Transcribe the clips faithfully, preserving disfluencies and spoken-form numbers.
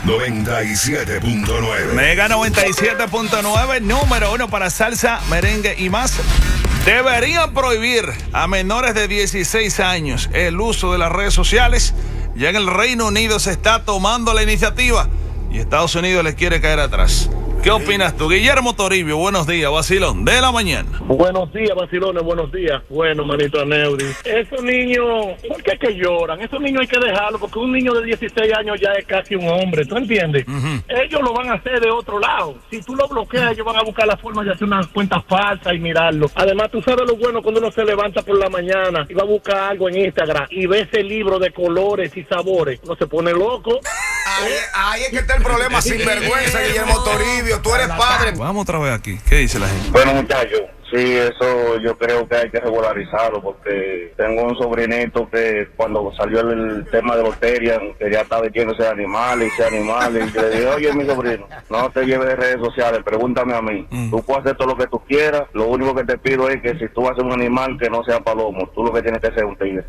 noventa y siete punto nueve. Mega noventa y siete punto nueve, número uno para salsa, merengue y más. Deberían prohibir a menores de dieciséis años el uso de las redes sociales. Ya en el Reino Unido se está tomando la iniciativa y Estados Unidos les quiere caer atrás. ¿Qué opinas tú? Guillermo Toribio, buenos días, vacilón de la mañana. Buenos días, vacilones, buenos días. Bueno, manito Aneudi. Esos niños, ¿por qué que lloran? Esos niños hay que dejarlos, porque un niño de dieciséis años ya es casi un hombre, ¿tú entiendes? Uh-huh. Ellos lo van a hacer de otro lado. Si tú lo bloqueas, ellos van a buscar la forma de hacer una cuenta falsa y mirarlo. Además, tú sabes lo bueno cuando uno se levanta por la mañana y va a buscar algo en Instagram y ve ese libro de colores y sabores. Uno se pone loco. Ahí, ahí es que está el problema, sinvergüenza, Guillermo Toribio. Tú eres padre. Vamos otra vez aquí. ¿Qué dice la gente? Bueno, muchachos, sí, eso yo creo que hay que regularizarlo, porque tengo un sobrinito que cuando salió el, el tema de lotería quería estar vendiéndose animales y animales. Y le dije, oye, mi sobrino, no te lleves de redes sociales, pregúntame a mí. Mm. Tú puedes hacer todo lo que tú quieras, lo único que te pido es que si tú haces un animal que no sea palomo, tú lo que tienes que hacer es un tigre.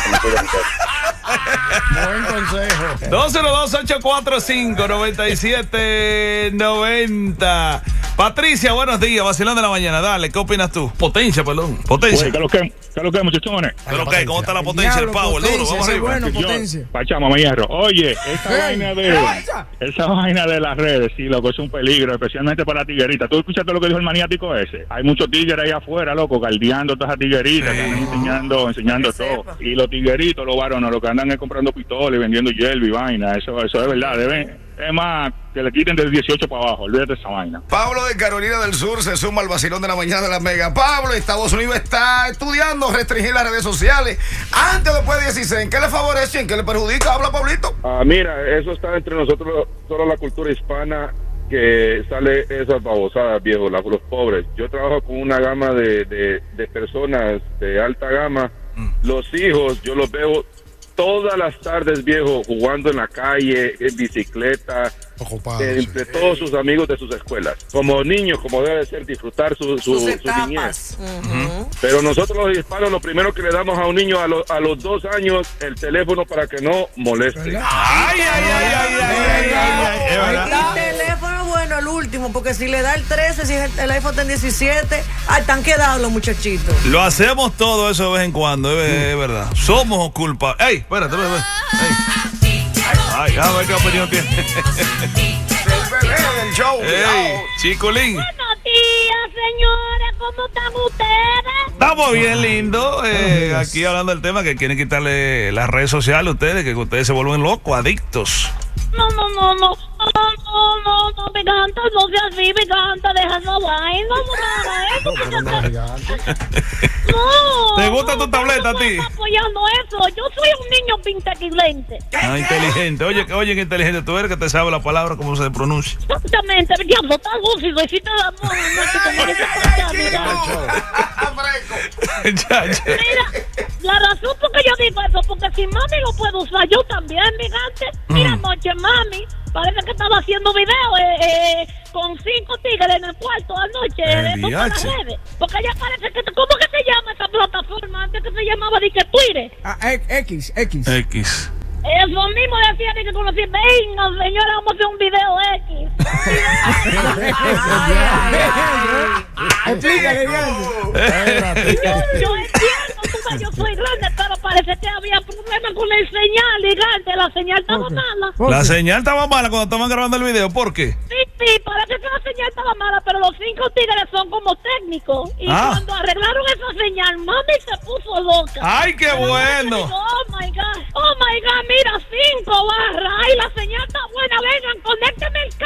Buen consejo. dos cero dos, ocho cuatro cinco, nueve siete nueve cero. Patricia, buenos días, vacilón de la mañana. Dale, ¿qué opinas tú? Potencia, perdón. Potencia. Oye, ¿qué es lo que, qué es lo que, muchachones? ¿Qué es lo que? ¿Cómo está la potencia, el power? Duro, vamos arriba. Bueno, potencia. Pachama, me hierro. Oye, esa hey, vaina de esa vaina de las redes, sí, loco, es un peligro, especialmente para la tiguerita. ¿Tú escuchaste lo que dijo el maniático ese? Hay muchos tigres ahí afuera, loco, galdeando todas esas tigueritas, sí, que andan enseñando, enseñando todo. Sepa. Y los tigueritos, los varones, los que andan es comprando pistolas y vendiendo hielo y vaina, eso, eso es verdad, deben. Es más, que le quiten del dieciocho para abajo, olvídate de esa vaina. Pablo de Carolina del Sur se suma al vacilón de la mañana de la Mega. Pablo, Estados Unidos está estudiando restringir las redes sociales antes o después de dieciséis. ¿En qué le favorece y en qué le perjudica? Habla, Pablito. Ah, mira, eso está entre nosotros, toda la cultura hispana, que sale esas babosadas, viejo, la, los pobres. Yo trabajo con una gama de, de, de personas de alta gama. Mm. Los hijos, yo los veo todas las tardes, viejo, jugando en la calle, en bicicleta, Ocupado, entre sí. todos sus amigos de sus escuelas. Como niños, como debe ser, disfrutar su, su, su niñez. Uh-huh. Pero nosotros los hispanos, lo primero que le damos a un niño a, lo, a los dos años, el teléfono para que no moleste. ¡Ay, ay, ay, ay, ay, ay, ay, ay, ay! El teléfono bueno, el último, porque si le da el trece, si el, el iPhone está en diecisiete, ay, están quedados los muchachitos. Lo hacemos todo eso de vez en cuando, es, es verdad. Somos culpables. ¡Ey, espérate, espérate! ¡Ey! Ay, a ver qué opinión tiene. El bebé del show. Ey, Chicolín. Buenos días, señores. ¿Cómo están ustedes? Estamos bien, lindo. Eh, aquí hablando del tema que quieren quitarle las redes sociales a ustedes, que ustedes se vuelven locos, adictos. No, no, no, no. No, no, no, no, Picanta, no seas así, Picanta, deja esa vaina, no hagas eso, Picanta. No. ¿Te gusta tu tableta a ti? No estoy apoyando eso, yo soy un niño inteligente. Ah, inteligente, oye, oye, qué inteligente tú eres, que te sabe la palabra, cómo se pronuncia. Exactamente, diablo, está lúcido, y si te da amor, Mira, la razón por que yo digo eso, porque si mami lo puede usar, yo también, Picante. Mira, anoche mami parece que estaba haciendo video eh, eh, con cinco tigres en el cuarto anoche eh, por las redes, porque ella parece que, ¿cómo que se llama esa plataforma? Antes que se llamaba de que Twitter. Ah, X, X. X. Eso mismo decía de que conocí, venga señora, vamos a hacer un video X. Explícale, yo entiendo, tú sabes, yo soy grande, pero parece que había problemas con el señal, gigante, la señal estaba okay. mala. La señal estaba mala cuando estaban grabando el video, ¿por qué? Sí, sí, parece que la señal estaba mala, pero los cinco tigres son como técnicos. Y ah. cuando arreglaron esa señal, mami se puso loca. ¡Ay, qué pero bueno! Digo, oh my God, oh my God, mira, cinco barras. Ay, la señal está buena, vengan, conécteme el